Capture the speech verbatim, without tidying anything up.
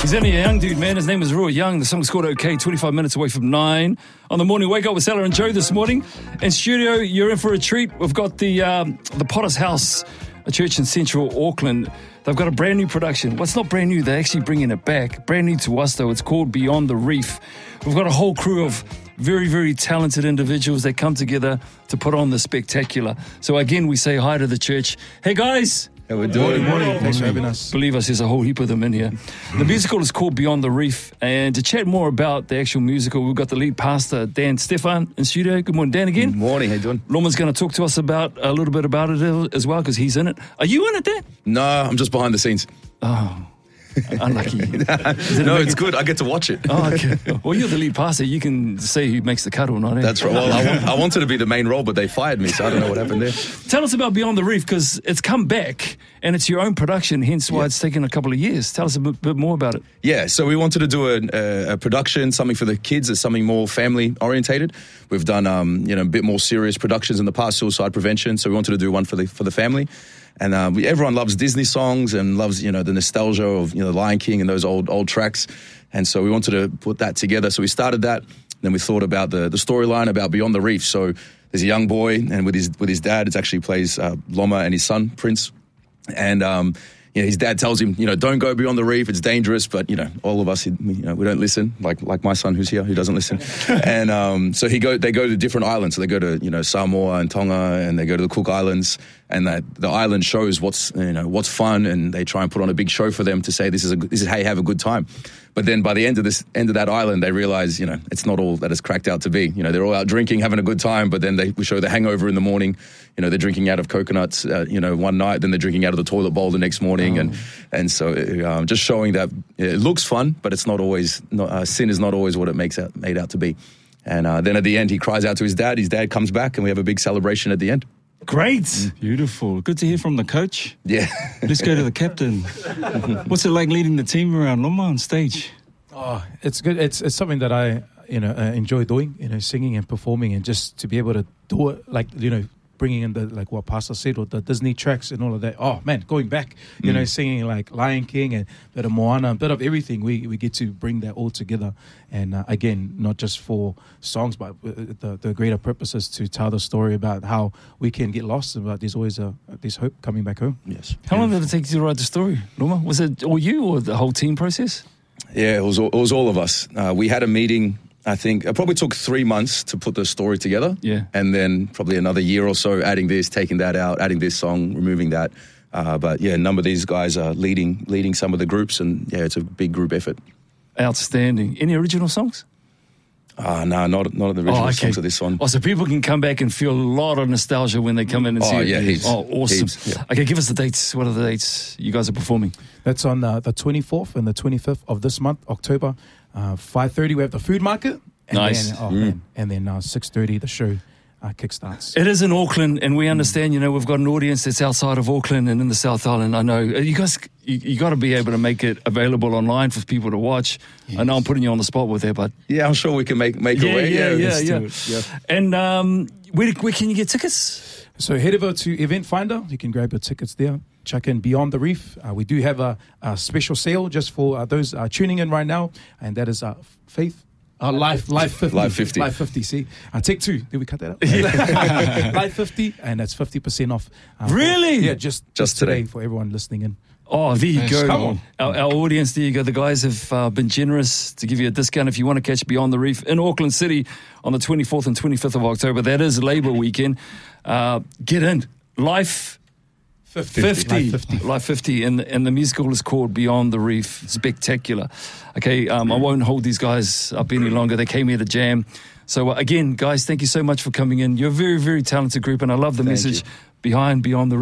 He's only a young dude, man. His name is Roy Young. The song's called OK, twenty-five minutes away from nine. On the morning wake up with Salah and Joe this morning. In studio, you're in for a treat. We've got the um, the Potter's House, a church in central Auckland. They've got a brand new production. Well, it's not brand new. They're actually bringing it back. Brand new to us, though. It's called Beyond the Reef. We've got a whole crew of very, very talented individuals that come together to put on the spectacular. So again, we say hi to the church. Hey, guys. How we doing? Morning, morning. Thanks for having us. Believe us, there's a whole heap of them in here. The musical is called Beyond the Reef. And to chat more about the actual musical, we've got the lead pastor, Dan Stefan, in studio. Good morning, Dan, again. Good morning. How you doing? Lorman's going to talk to us about a little bit about it as well, because he's in it. Are you in it, Dan? No, I'm just behind the scenes. Oh, unlucky. No, it's good. I get to watch it. Oh, okay. Well, you're the lead pastor. You can say who makes the cut or not. Eh? That's right. Well, I, want, I wanted to be the main role, but they fired me, so I don't know what happened there. Tell us about Beyond the Reef, because it's come back and it's your own production, hence why yeah. it's taken a couple of years. Tell us a bit, bit more about it. Yeah, so we wanted to do a, a, a production, something for the kids, it's something more family orientated. We've done um, you know, a bit more serious productions in the past, suicide prevention, so we wanted to do one for the for the family. And uh, we, everyone loves Disney songs and loves, you know, the nostalgia of, you know, Lion King and those old old tracks. And so we wanted to put that together. So we started that. Then we thought about the, the storyline about Beyond the Reef. So there's a young boy, and with his with his dad, it actually plays uh, Loma and his son, Prince. And um, you know, his dad tells him, you know, don't go beyond the reef. It's dangerous. But, you know, all of us, you know, we don't listen, like like my son who's here, who doesn't listen. And um, so he go, they go to different islands. So they go to, you know, Samoa and Tonga, and they go to the Cook Islands. And that the island shows what's, you know, what's fun, and they try and put on a big show for them to say this is a, this is how you have a good time. But then by the end of this end of that island, they realize, you know, it's not all that it's cracked out to be. You know, they're all out drinking, having a good time, but then they we show the hangover in the morning. You know, they're drinking out of coconuts, uh, you know, one night, then they're drinking out of the toilet bowl the next morning, oh. and and so um, just showing that it looks fun, but it's not always. Not, uh, sin is not always what it makes out made out to be. And uh, then at the end, he cries out to his dad. His dad comes back, and we have a big celebration at the end. Great. Mm, beautiful. Good to hear from the coach. Yeah. Let's go to the captain. What's it like leading the team around Loma on stage? Oh, it's good. It's it's something that I, you know, uh, enjoy doing, you know, singing and performing, and just to be able to do it, like, you know, bringing in the, like what Pastor said, or the Disney tracks and all of that. Oh, man, going back, you mm. know, singing like Lion King and a bit of Moana, a bit of everything. We we get to bring that all together. And uh, again, not just for songs, but the, the greater purpose is to tell the story about how we can get lost, but there's always a, there's hope coming back home. Yes. How long did it take you to write the story, Loma? Was it all you or the whole team process? Yeah, it was all, it was all of us. Uh, we had a meeting. I think it probably took three months to put the story together. Yeah. And then probably another year or so adding this, taking that out, adding this song, removing that. Uh, but yeah, a number of these guys are leading leading some of the groups, and yeah, it's a big group effort. Outstanding. Any original songs? Ah, uh, no, not not the original oh, okay. songs of this one. Oh, so people can come back and feel a lot of nostalgia when they come in and oh, see it. Yeah, heaps. Oh, awesome. Heaps, yeah. Okay, give us the dates. What are the dates you guys are performing? That's on uh, the twenty-fourth and the twenty-fifth of this month, October. Uh, five thirty, we have the food market. And nice. Then, oh, mm. man, and then uh, six thirty, the show uh, kickstarts. It is in Auckland, and we understand, you know, we've got an audience that's outside of Auckland and in the South Island. I know. You guys, you, you got to be able to make it available online for people to watch. Yes. I know I'm putting you on the spot with that, but... Yeah, I'm sure we can make, make yeah, a way. Yeah, yeah, yeah, yeah. yeah. And um, where, where can you get tickets? So head over to Event Finder. You can grab your tickets there. Check in Beyond the Reef. Uh, we do have a, a special sale just for uh, those uh, tuning in right now, and that is uh, Faith. Uh, live, live fifty. Live fifty. Live fifty, see. Uh, take two. Did we cut that out? Live fifty, and that's fifty percent off. Uh, really? For, yeah, just, just, just today. today for everyone listening in. Oh, there you Nice. go. Come on. Our, our audience, there you go. The guys have uh, been generous to give you a discount if you want to catch Beyond the Reef in Auckland City on the twenty-fourth and twenty-fifth of October. That is Labour weekend. Uh, get in. Life fifty. fifty. Live fifty. Live fifty. And, and the musical is called Beyond the Reef. Spectacular. Okay, um, I won't hold these guys up any longer. They came here to jam. So, uh, again, guys, thank you so much for coming in. You're a very, very talented group, and I love the Thank message you. behind Beyond the Reef.